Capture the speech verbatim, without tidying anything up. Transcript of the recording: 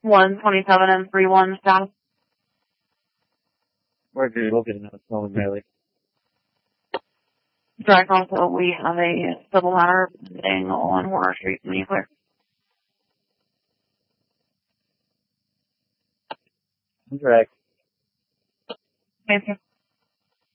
one twenty-seven and three one status. Where's your looking at Snowman Valley? Direct also, we have a civil matter pending on Warner Street in Nuclear. Direct. Thank you.